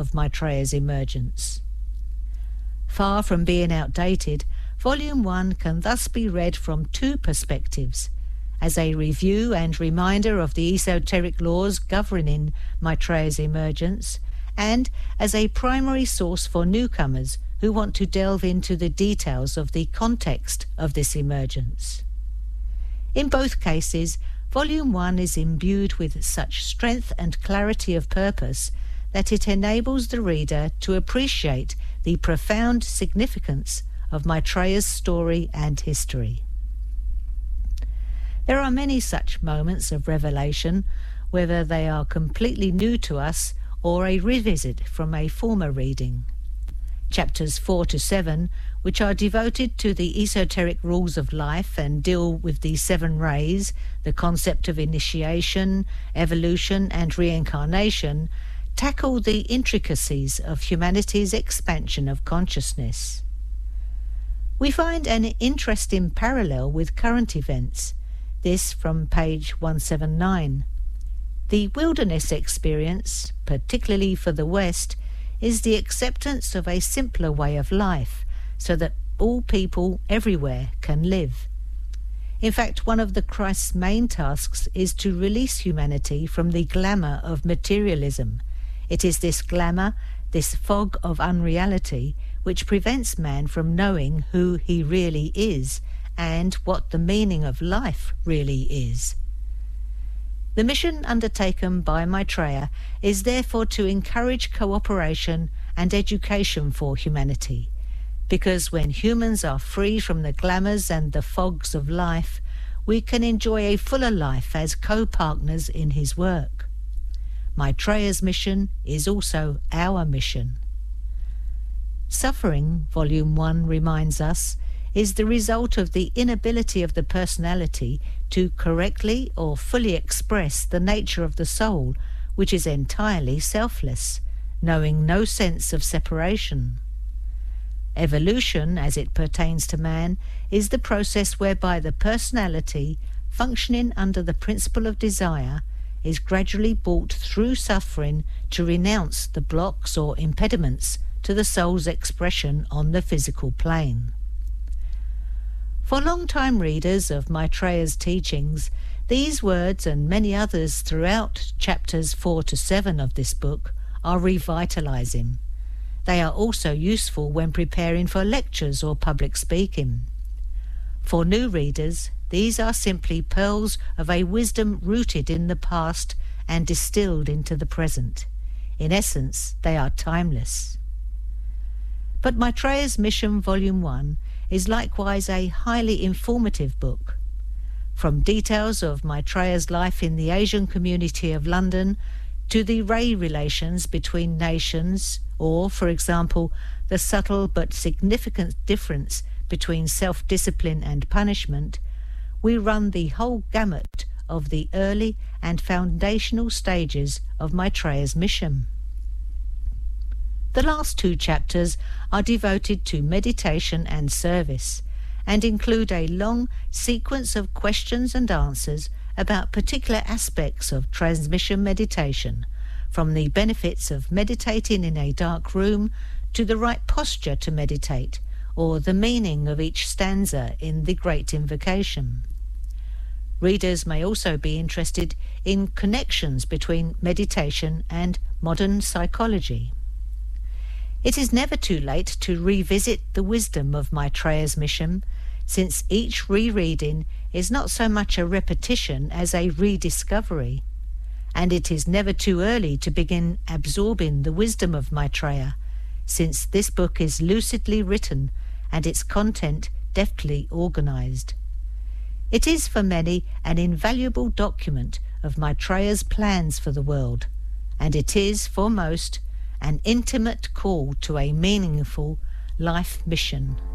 of Maitreya's emergence. Far from being outdated, Volume 1 can thus be read from two perspectives, as a review and reminder of the esoteric laws governing Maitreya's emergence, and as a primary source for newcomers who want to delve into the details of the context of this emergence. In both cases, Volume 1 is imbued with such strength and clarity of purpose that it enables the reader to appreciate the profound significance of Maitreya's story and history. There are many such moments of revelation, whether they are completely new to us or a revisit from a former reading. Chapters 4 to 7, which are devoted to the esoteric rules of life and deal with the 7 rays, the concept of initiation, evolution and reincarnation, tackle the intricacies of humanity's expansion of consciousness. We find an interesting parallel with current events, this from page 179. The wilderness experience, particularly for the West, is the acceptance of a simpler way of life, so that all people everywhere can live. In fact, one of the Christ's main tasks is to release humanity from the glamour of materialism. It is this glamour, this fog of unreality, which prevents man from knowing who he really is and what the meaning of life really is. The mission undertaken by Maitreya is therefore to encourage cooperation and education for humanity, because when humans are free from the glamours and the fogs of life, we can enjoy a fuller life as co-partners in his work. Maitreya's mission is also our mission. Suffering, Volume 1 reminds us, is the result of the inability of the personality to correctly or fully express the nature of the soul, which is entirely selfless, knowing no sense of separation. Evolution, as it pertains to man, is the process whereby the personality, functioning under the principle of desire, is gradually brought through suffering to renounce the blocks or impediments to the soul's expression on the physical plane. For long-time readers of Maitreya's teachings, these words and many others throughout chapters 4 to 7 of this book are revitalizing. They are also useful when preparing for lectures or public speaking. For new readers, these are simply pearls of a wisdom rooted in the past and distilled into the present. In essence, they are timeless. But Maitreya's Mission Volume 1 is likewise a highly informative book. From details of Maitreya's life in the Asian community of London to the ray relations between nations, or, for example, the subtle but significant difference between self-discipline and punishment, we run the whole gamut of the early and foundational stages of Maitreya's mission. The last 2 chapters are devoted to meditation and service, and include a long sequence of questions and answers about particular aspects of transmission meditation, from the benefits of meditating in a dark room to the right posture to meditate, or the meaning of each stanza in the Great Invocation. Readers may also be interested in connections between meditation and modern psychology. It is never too late to revisit the wisdom of Maitreya's mission, since each rereading is not so much a repetition as a rediscovery, and it is never too early to begin absorbing the wisdom of Maitreya, since this book is lucidly written and its content deftly organized. It is for many an invaluable document of Maitreya's plans for the world, and it is, for most, an intimate call to a meaningful life mission.